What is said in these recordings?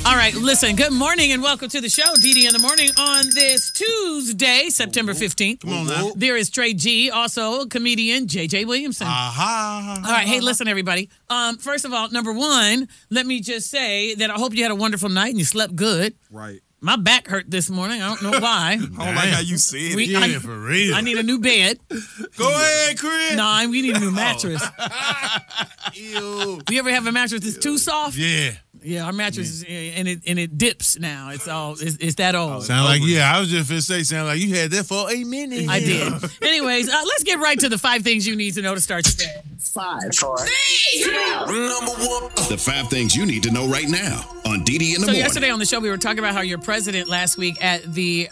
All right, listen, good morning and welcome to the show, DD in the Morning, on this Tuesday, September 15th. Come on now. There is Trey G, also comedian JJ Williamson. Aha. All right, hey, listen, everybody. First of all, number one, let me just say that I hope you had a wonderful night and you slept good. Right. My back hurt this morning. I don't know why. I don't like how you said it. Yeah, for real. I need a new bed. Go ahead, Chris. No, we need a new mattress. Ew. You ever have a mattress that's too soft? Yeah. Yeah, our mattress is, and it dips now. It's that old. Sound like, I was just finna say, sound like you had that for 8 minutes. I did. Anyways, let's get right to the 5 things you need to know to start your day. 5, 4, 3, 2. The 5 things you need to know right now on DD in the So Morning. yesterday on the show, we were talking about how your president last week at the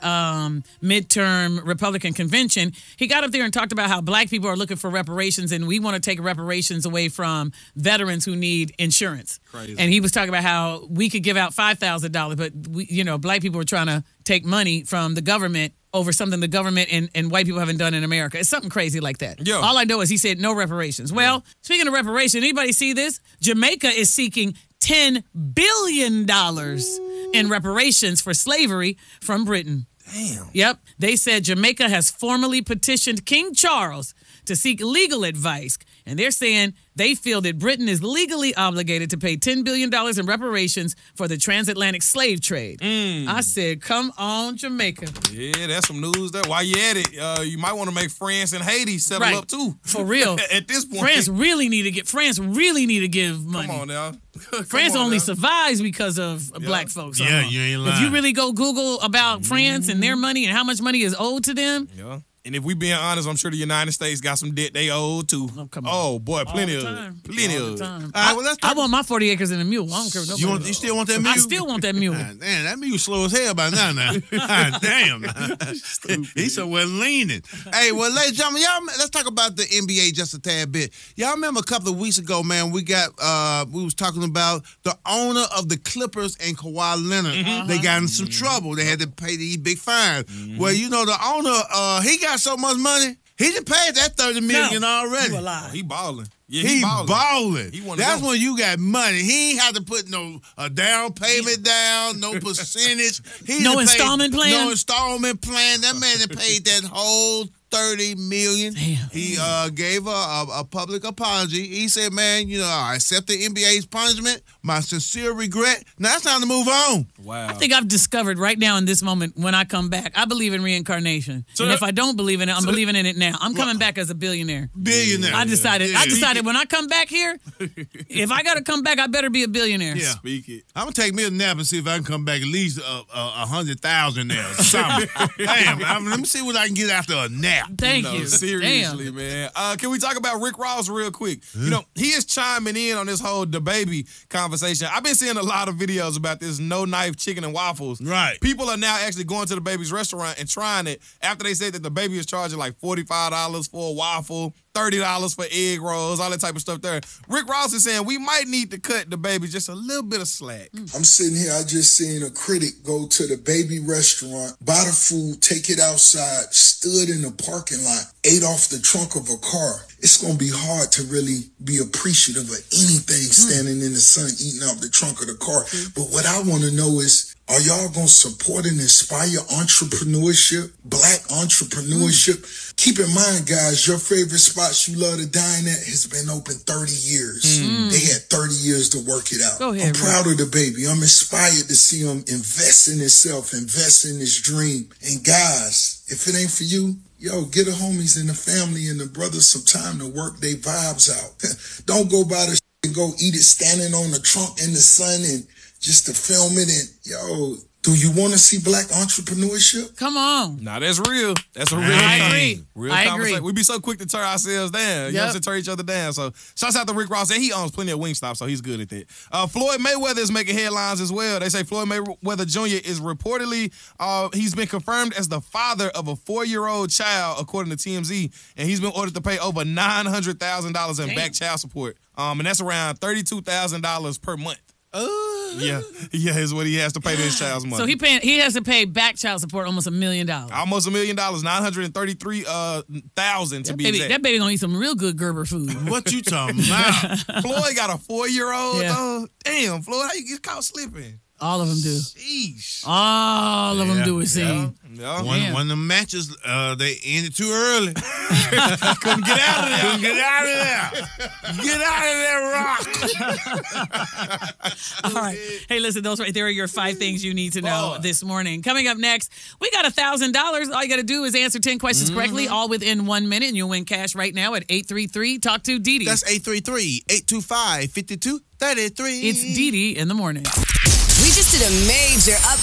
midterm Republican convention, he got up there and talked about how black people are looking for reparations and we want to take reparations away from veterans who need insurance. Crazy. And he was talking about how we could give out $5,000, but black people are trying to take money from the government over something the government and white people haven't done in America. It's something crazy like that. Yeah. All I know is he said no reparations. Well, speaking of reparations, anybody see this? Jamaica is seeking $10 billion in reparations for slavery from Britain. Damn. Yep. They said Jamaica has formally petitioned King Charles to seek legal advice. And they're saying they feel that Britain is legally obligated to pay $10 billion in reparations for the transatlantic slave trade. I said, come on, Jamaica. Yeah, that's some news there. While you at it, you might want to make France and Haiti settle Right. up too. For real. At this point. France really need to give money. Come on now. France only survives because of black folks. Yeah, you ain't lying. If you really go Google about France and their money and how much money is owed to them, Yeah. And if we being honest, I'm sure the United States got some debt they owe too. Oh, come on. Oh boy, plenty all the of time. it. Plenty All of the it. time. All right, well, let's I talk. want my 40 acres and a mule. I don't care what nobody You still want that mule? I still want that mule. Damn, that mule slow as hell by now. God damn. He's somewhere leaning. Hey, well, ladies and gentlemen, let's talk about the NBA just a tad bit. Y'all remember a couple of weeks ago, man, we was talking about the owner of the Clippers and Kawhi Leonard. They got in some trouble. They had to pay these big fines. Well, the owner, he got so much money. He done paid that $30 million already. You a lie. He balling. Yeah, He balling. balling. He wanna That's go. when you got money. He ain't had to put a down payment down, no percentage. He No done paid- installment plan? No installment plan. That man that paid that whole $30 million. Damn. He gave a public apology. He said, man, I accept the NBA's punishment. My sincere regret. Now it's time to move on. Wow. I think I've discovered right now in this moment when I come back, I believe in reincarnation. So and that- if I don't believe in it, I'm believing in it now. I'm coming back as a billionaire. Billionaire. I decided Yeah. when I come back here, if I got to come back, I better be a billionaire. Yeah. Speak it. I'm gonna take me a nap and see if I can come back at least 100,000 there. Or something. Damn, let me see what I can get after a nap. Thank No, you. seriously, Damn. man. Can we talk about Rick Ross real quick? He is chiming in on this whole DaBaby conversation. I've been seeing a lot of videos about this no-knife chicken and waffles. Right. People are now actually going to DaBaby's restaurant and trying it after they said that DaBaby is charging like $45 for a waffle, $30 for egg rolls, all that type of stuff there. Rick Ross is saying we might need to cut DaBaby just a little bit of slack. I'm sitting here, I just seen a critic go to the baby restaurant, buy the food, take it outside, stood in the parking lot, ate off the trunk of a car. It's going to be hard to really be appreciative of anything standing in the sun, eating off the trunk of the car. But what I want to know is, are y'all going to support and inspire entrepreneurship, black entrepreneurship? Keep in mind, guys, your favorite spots you love to dine at has been open 30 years. They had 30 years to work it out. Go ahead, I'm proud of the baby. I'm inspired to see him invest in himself, invest in his dream. And guys, if it ain't for you, get the homies and the family and the brothers some time to work their vibes out. Don't go by the and go eat it standing on the trunk in the sun and just to film it. And do you want to see black entrepreneurship? Come on. Nah, that's real. That's a real I thing. agree. Real I conversation. agree. We be so quick to tear ourselves down. You know what I'm saying? Tear each other down. So shouts out to Rick Ross. And he owns plenty of Wingstop, so he's good at that. Floyd Mayweather is making headlines as well. They say Floyd Mayweather Jr. is reportedly, he's been confirmed as the father of a 4-year-old child, according to TMZ. And he's been ordered to pay over $900,000 in back child support. And that's around $32,000 per month. Yeah, is what he has to pay to his child's money. So he has to pay back child support almost $1 million. Almost $1 million, $933,000 to be exact. That baby gonna eat some real good Gerber food. What you talking about? Floyd got a 4-year-old. Yeah. Damn, Floyd, how you get caught slipping? All of them do. Sheesh. All of them do it seem. Yeah. One of the matches, they ended too early. Couldn't get out of there. Couldn't get out of there. Get out of there, Rock. All right. Hey, listen, those right there are your 5 things you need to know this morning. Coming up next, we got $1,000. All you got to do is answer 10 questions correctly, all within 1 minute, and you'll win cash right now at 833 Talk to Dee Dee. That's 833-825-5233. It's Dee Dee in the morning. We just did a major